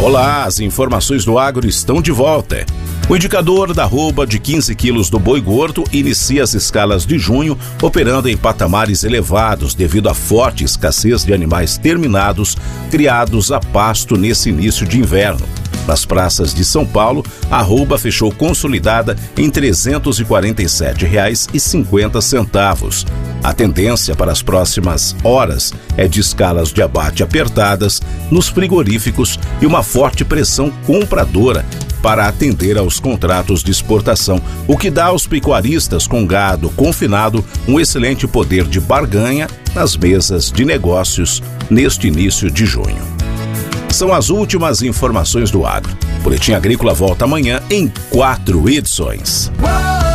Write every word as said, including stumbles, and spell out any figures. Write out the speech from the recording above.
Olá, as informações do agro estão de volta. O indicador da arroba de quinze quilos do boi gordo inicia as escalas de junho, operando em patamares elevados devido à forte escassez de animais terminados criados a pasto nesse início de inverno. Nas praças de São Paulo, a arroba fechou consolidada em trezentos e quarenta e sete reais e cinquenta centavos. A tendência para as próximas horas é de escalas de abate apertadas nos frigoríficos e uma forte pressão compradora para atender aos contratos de exportação, o que dá aos pecuaristas com gado confinado um excelente poder de barganha nas mesas de negócios neste início de junho. São as últimas informações do agro. Boletim Agrícola volta amanhã em quatro edições.